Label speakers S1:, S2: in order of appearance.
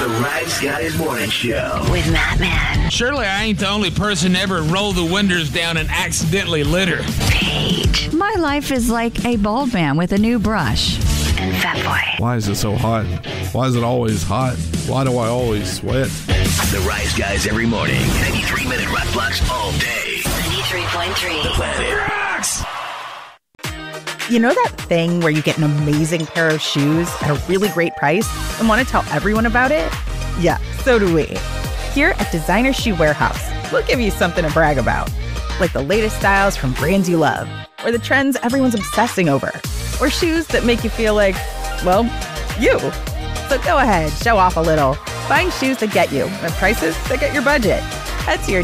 S1: The Rise Guys Morning Show
S2: with Matt Man.
S3: Surely I ain't the only person ever roll the windows down and accidentally litter.
S2: Paige.
S4: My life is like a bald man with a new brush.
S2: And Fatboy.
S5: Why is it so hot? Why is it always hot? Why do I always sweat?
S1: The Rise Guys every morning. 93-minute rock blocks all day.
S2: 93.3.
S1: The Planet Rocks.
S6: You know that thing where you get an amazing pair of shoes at a really great price and want to tell everyone about it? Yeah, so do we. Here at Designer Shoe Warehouse, we'll give you something to brag about. Like the latest styles from brands you love, or the trends everyone's obsessing over, or shoes that make you feel like, well, you. So go ahead, show off a little. Find shoes that get you at prices that get your budget. Head to your